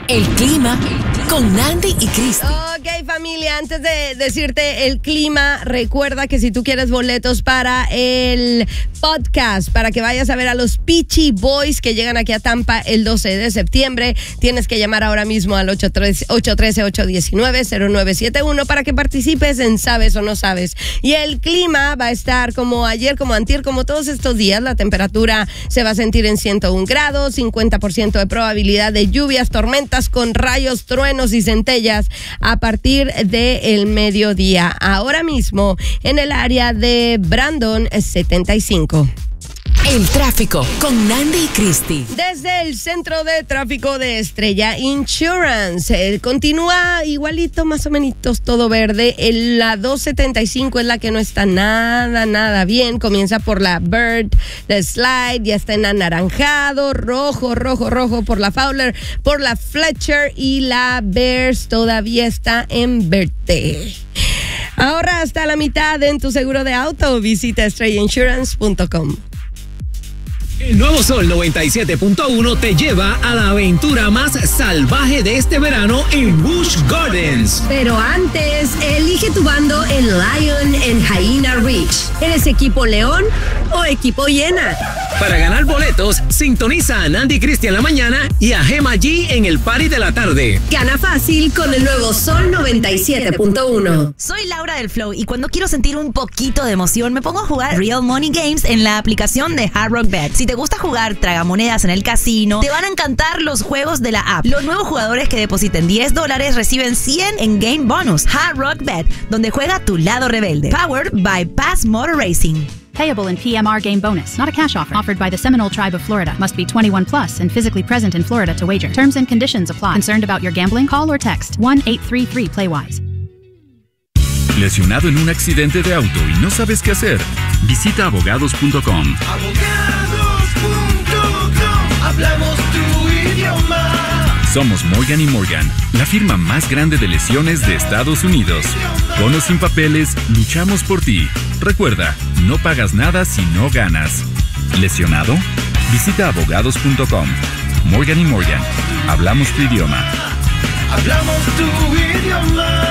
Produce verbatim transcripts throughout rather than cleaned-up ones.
El clima con Nandy y Cristi. Ok, familia, antes de decirte el clima, recuerda que si tú quieres boletos para el podcast, para que vayas a ver a los Peachy Boys que llegan aquí a Tampa el doce de septiembre, tienes que llamar ahora mismo al ocho uno tres, ocho uno nueve, cero nueve siete uno para que participes en Sabes o No Sabes. Y el clima va a estar como ayer, como antier, como todos estos días. La temperatura se va a sentir en ciento uno grados, cincuenta por ciento de probabilidad de lluvias, tormentas con rayos, truenos y centellas a partir del mediodía. Ahora mismo en el área de Brandon, setenta y cinco. El tráfico con Nandy y Cristi. Desde el centro de tráfico de Estrella Insurance, eh, continúa igualito, más o menos todo verde. El, la dos setenta y cinco es la que no está nada, nada bien. Comienza por la Bird, la Slide, ya está en anaranjado, rojo, rojo, rojo por la Fowler, por la Fletcher y la Bears todavía está en verde. Ahorra hasta la mitad en tu seguro de auto. Visita estrella insurance punto com. El nuevo Sol noventa y siete punto uno te lleva a la aventura más salvaje de este verano en Busch Gardens. Pero antes, elige tu bando en Lion en Hyena Ridge. ¿Eres equipo León o equipo Hiena? Para ganar boletos, sintoniza a Nandy y Cristi en la mañana y a Gema G en el party de la tarde. Gana fácil con el nuevo Sol noventa y siete punto uno. Soy Laura del Flow y cuando quiero sentir un poquito de emoción me pongo a jugar Real Money Games en la aplicación de Hard Rock Bet. Si te gusta jugar tragamonedas en el casino, te van a encantar los juegos de la app. Los nuevos jugadores que depositen diez dólares reciben cien en Game Bonus. Hard Rock Bet, donde juega tu lado rebelde. Powered by Pass Motor Racing. Payable in P M R game bonus, not a cash offer. Offered by the Seminole Tribe of Florida. Must be twenty-one plus and physically present in Florida to wager. Terms and conditions apply. Concerned about your gambling? Call or text one eight three three play wise. ¿Lesionado en un accidente de auto y no sabes qué hacer? Visita abogados punto com. abogados punto com. Hablamos tu idioma. Somos Morgan y Morgan, la firma más grande de lesiones de Estados Unidos. Con o sin papeles, luchamos por ti. Recuerda, no pagas nada si no ganas. ¿Lesionado? Visita abogados punto com. Morgan y Morgan, hablamos tu idioma. Hablamos tu idioma.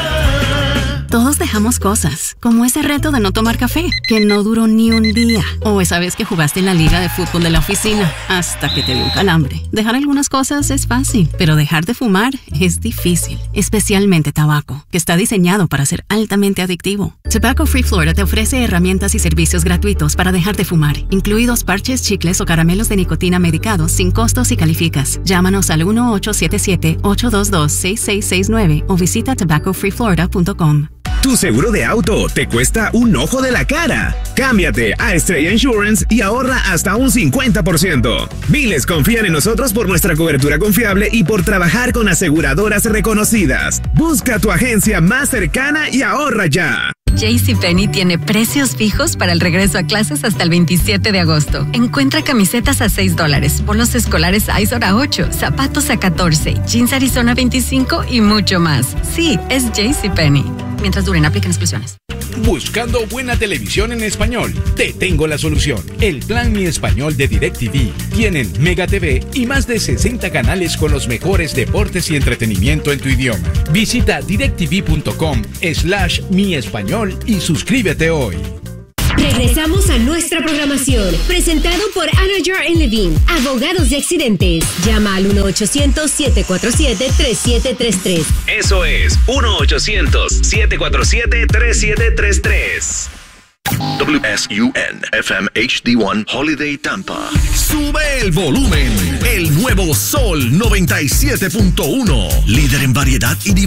Todos dejamos cosas, como ese reto de no tomar café, que no duró ni un día. O esa vez que jugaste en la liga de fútbol de la oficina, hasta que te dio un calambre. Dejar algunas cosas es fácil, pero dejar de fumar es difícil. Especialmente tabaco, que está diseñado para ser altamente adictivo. Tobacco Free Florida te ofrece herramientas y servicios gratuitos para dejar de fumar, incluidos parches, chicles o caramelos de nicotina medicados sin costos si calificas. Llámanos al uno ocho siete siete, ocho dos dos, seis seis seis nueve o visita tobacco free florida punto com. Tu seguro de auto te cuesta un ojo de la cara. Cámbiate a Estrella Insurance y ahorra hasta un cincuenta por ciento. Miles confían en nosotros por nuestra cobertura confiable y por trabajar con aseguradoras reconocidas. Busca tu agencia más cercana y ahorra ya. JCPenney tiene precios fijos para el regreso a clases hasta el veintisiete de agosto. Encuentra camisetas a seis dólares, bolos escolares Izor a ocho, zapatos a catorce, jeans Arizona veinticinco y mucho más. Sí, es JCPenney. Mientras duren, apliquen exclusiones. Buscando buena televisión en español, te tengo la solución. El plan Mi Español de DirecTV. Tienen Mega T V y más de sesenta canales con los mejores deportes y entretenimiento en tu idioma. Visita directv punto com slash mi español y suscríbete hoy. Regresamos a nuestra programación, presentado por Anajar and Levine, abogados de accidentes. Llama al uno ochocientos, siete cuatro siete, tres siete tres tres. Eso es uno ochocientos, siete cuatro siete, tres siete tres tres. W S U N F M H D uno Holiday Tampa. Sube el volumen. El nuevo Sol noventa y siete punto uno. Líder en variedad y